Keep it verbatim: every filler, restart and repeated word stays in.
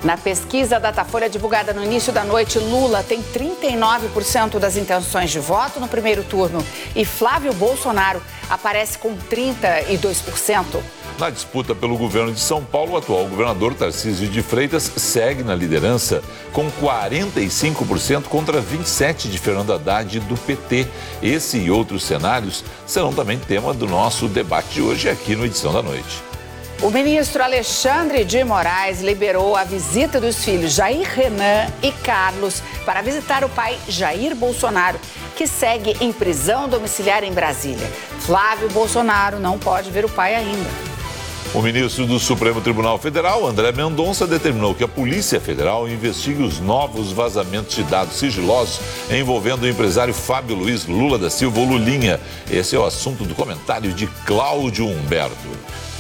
Na pesquisa Datafolha divulgada no início da noite, Lula tem trinta e nove por cento das intenções de voto no primeiro turno e Flávio Bolsonaro aparece com trinta e dois por cento. Na disputa pelo governo de São Paulo, o atual governador Tarcísio de Freitas segue na liderança com quarenta e cinco por cento contra vinte e sete por cento de Fernando Haddad do P T. Esse e outros cenários serão também tema do nosso debate de hoje aqui no Edição da Noite. O ministro Alexandre de Moraes liberou a visita dos filhos Jair Renan e Carlos para visitar o pai Jair Bolsonaro, que segue em prisão domiciliar em Brasília. Flávio Bolsonaro não pode ver o pai ainda. O ministro do Supremo Tribunal Federal, André Mendonça, determinou que a Polícia Federal investigue os novos vazamentos de dados sigilosos envolvendo o empresário Fábio Luiz Lula da Silva, ou Lulinha. Esse é o assunto do comentário de Cláudio Humberto.